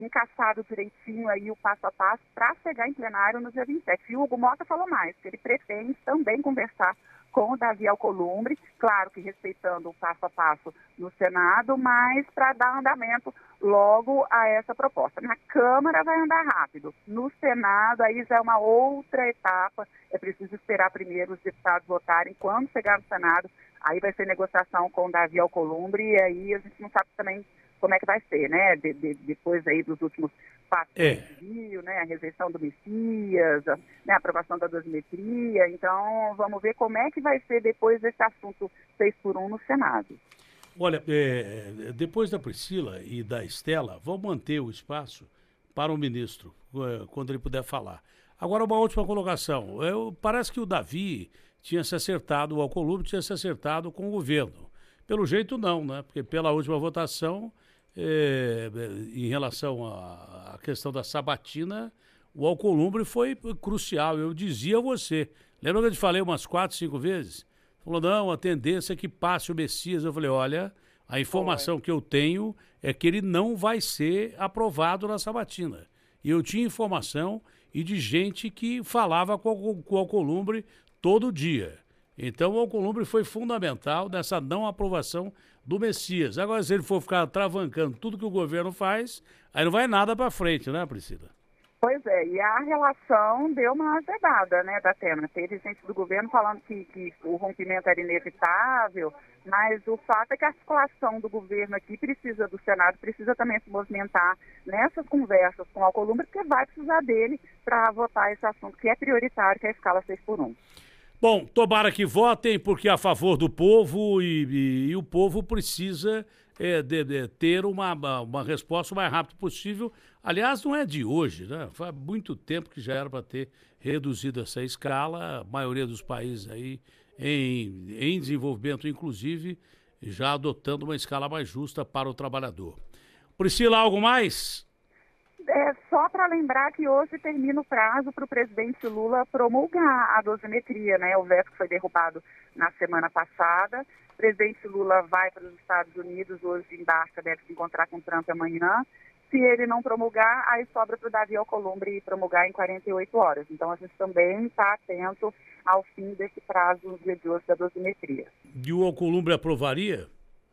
encaixado direitinho aí o passo a passo para chegar em plenário no dia 27. E o Hugo Mota falou mais, que ele pretende também conversar com o Davi Alcolumbre, claro que respeitando o passo a passo no Senado, mas para dar andamento logo a essa proposta. Na Câmara vai andar rápido, no Senado aí já é uma outra etapa, é preciso esperar primeiro os deputados votarem, quando chegar no Senado, aí vai ser negociação com o Davi Alcolumbre, e aí a gente não sabe também como é que vai ser, né, depois aí dos últimos passos do desvio, né, a rejeição do Messias, né, a aprovação da dosimetria, então vamos ver como é que vai ser depois desse assunto 6x1 no Senado. Olha, depois da Priscila e da Estela, vamos manter o espaço para o ministro, quando ele puder falar. Agora, uma última colocação. Parece que o Davi tinha se acertado, o Alcolumbre tinha se acertado com o governo. Pelo jeito não, né? Porque pela última votação, em relação à questão da sabatina, o Alcolumbre foi crucial. Eu dizia a você, lembra que eu te falei umas 4, 5 vezes? Falou, não, a tendência é que passe o Messias. Eu falei, olha, a informação que eu tenho é que ele não vai ser aprovado na sabatina. E eu tinha informação e de gente que falava com o Alcolumbre todo dia. Então o Alcolumbre foi fundamental nessa não aprovação do Messias. Agora, se ele for ficar travancando tudo que o governo faz, aí não vai nada para frente, né, Priscila? Pois é, e a relação deu uma azedada, né, da Atena. Teve gente do governo falando que o rompimento era inevitável, mas o fato é que a articulação do governo aqui precisa, do Senado, precisa também se movimentar nessas conversas com o Alcolumbre, porque vai precisar dele para votar esse assunto que é prioritário, que é a escala 6x1. Bom, tomara que votem, porque é a favor do povo e o povo precisa de ter uma resposta o mais rápido possível. Aliás, não é de hoje, né? Faz muito tempo que já era para ter reduzido essa escala. A maioria dos países aí em desenvolvimento, inclusive, já adotando uma escala mais justa para o trabalhador. Priscila, algo mais? Só para lembrar que hoje termina o prazo para o presidente Lula promulgar a dosimetria, né? O veto que foi derrubado na semana passada. O presidente Lula vai para os Estados Unidos, hoje embarca, deve se encontrar com o Trump amanhã. Se ele não promulgar, aí sobra para o Davi Alcolumbre promulgar em 48 horas. Então a gente também está atento ao fim desse prazo no dia de hoje da dosimetria. E o Alcolumbre aprovaria?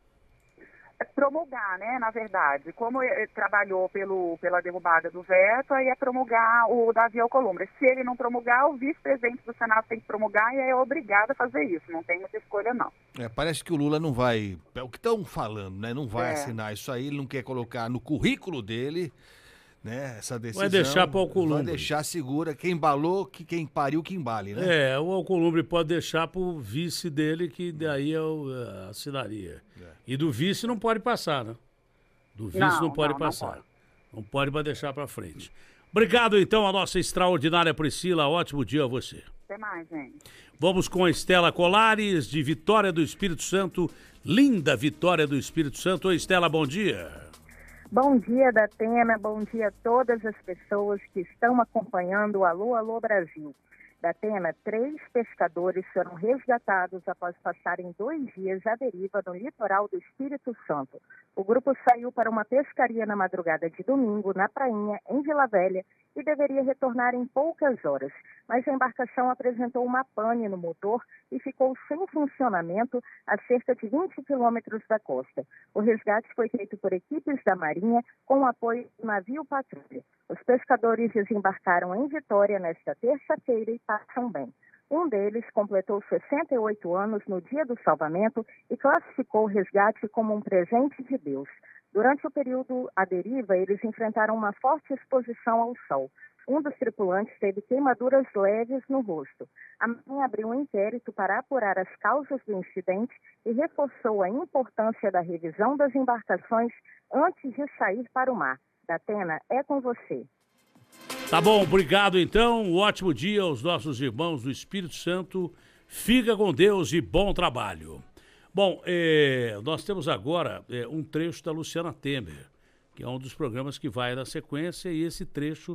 Promulgar, né, na verdade. Como ele trabalhou pela derrubada do veto, aí é promulgar o Davi Alcolumbre. Se ele não promulgar, o vice-presidente do Senado tem que promulgar e é obrigado a fazer isso. Não tem muita escolha, não. Parece que o Lula não vai... É o que estão falando, né? Não vai assinar isso aí, ele não quer colocar no currículo dele, né? Essa decisão. Vai deixar para o Alcolumbre. Vai deixar segura. Quem embalou, quem pariu, que embale, né? O Alcolumbre pode deixar para o vice dele, que daí eu assinaria. E do vice não pode passar, né? Do vice não pode passar. Não pode mais deixar para frente. Obrigado, então, a nossa extraordinária Priscila. Ótimo dia a você. Até mais, gente. Vamos com a Estela Colares, de Vitória do Espírito Santo. Linda Vitória do Espírito Santo. Oi, Estela, bom dia. Bom dia, Datena. Bom dia a todas as pessoas que estão acompanhando o Alô, Alô Brasil. Datena, 3 pescadores foram resgatados após passarem 2 dias à deriva no litoral do Espírito Santo. O grupo saiu para uma pescaria na madrugada de domingo, na Prainha, em Vila Velha, e deveria retornar em poucas horas. Mas a embarcação apresentou uma pane no motor e ficou sem funcionamento a cerca de 20 quilômetros da costa. O resgate foi feito por equipes da Marinha com o apoio do navio patrulha. Os pescadores desembarcaram em Vitória nesta terça-feira e passam bem. Um deles completou 68 anos no dia do salvamento e classificou o resgate como um presente de Deus. Durante o período à deriva, eles enfrentaram uma forte exposição ao sol. Um dos tripulantes teve queimaduras leves no rosto. A Marinha abriu um inquérito para apurar as causas do incidente e reforçou a importância da revisão das embarcações antes de sair para o mar. Datena, é com você. Tá bom, obrigado então. Um ótimo dia aos nossos irmãos do Espírito Santo. Fica com Deus e bom trabalho. Bom, nós temos agora um trecho da Luciana Temer, que é um dos programas que vai na sequência, e esse trecho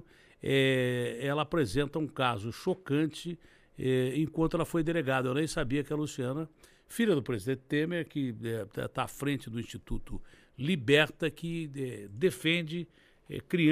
ela apresenta um caso chocante enquanto ela foi delegada. Eu nem sabia que a Luciana, filha do presidente Temer, que está à frente do Instituto Liberta, que defende crianças.